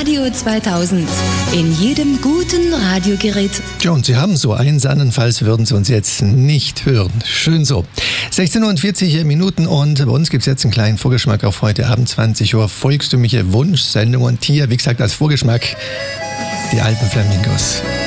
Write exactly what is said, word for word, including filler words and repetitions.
Radio zweitausend. In jedem guten Radiogerät. Tja, und Sie haben so einen, andernfalls würden Sie uns jetzt nicht hören. Schön so. sechzehn Uhr vierzig Minuten und bei uns gibt es jetzt einen kleinen Vorgeschmack auf heute Abend zwanzig Uhr. Volkstümliche Wunschsendung und hier, wie gesagt, als Vorgeschmack die alten Flamingos.